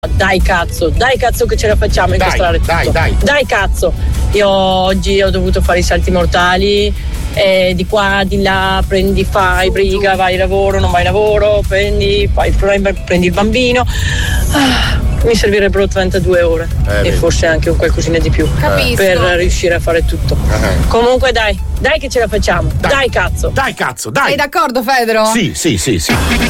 Dai cazzo che ce la facciamo incastrare tutto. Dai cazzo. Io oggi ho dovuto fare i salti mortali, di qua, di là, prendi, fai, briga, vai lavoro, non vai lavoro, prendi il bambino. Mi servirebbero 32 ore e forse anche un qualcosina di più. Capisco. Per riuscire a fare tutto. Comunque dai che ce la facciamo. Dai cazzo. Dai cazzo, dai. Sei d'accordo, Fedro? Sì.